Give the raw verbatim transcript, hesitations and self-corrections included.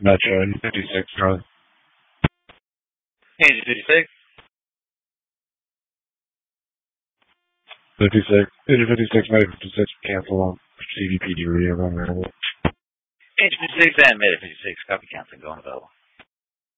Metro, eighty fifty-six, Charlie. eighty fifty-six? fifty-six. eighty fifty-six, Meta fifty-six, cancel on C V P D radio. eighty fifty-six and Meta fifty-six, copy cancel, going available.